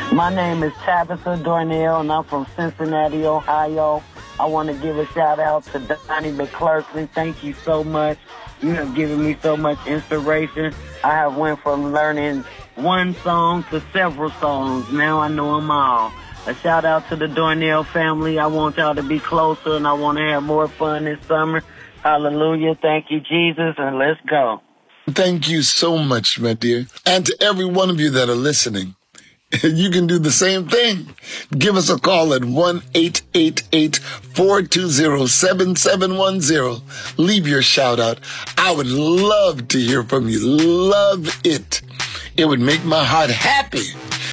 My name is Tabitha Dornell, and I'm from Cincinnati, Ohio. I want to give a shout-out to Donnie McClurkin. Thank you so much. You have given me so much inspiration. I have went from learning one song to several songs. Now I know them all. A shout-out to the Dornell family. I want y'all to be closer, and I want to have more fun this summer. Hallelujah. Thank you, Jesus, and let's go. Thank you so much, my dear. And to every one of you that are listening, you can do the same thing. Give us a call at 1-888-420-7710. Leave your shout out. I would love to hear from you. Love it. It would make my heart happy